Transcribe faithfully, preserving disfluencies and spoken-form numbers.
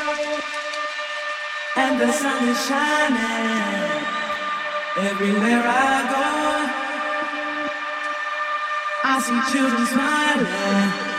and the sun is shining everywhere I go. I see children smiling.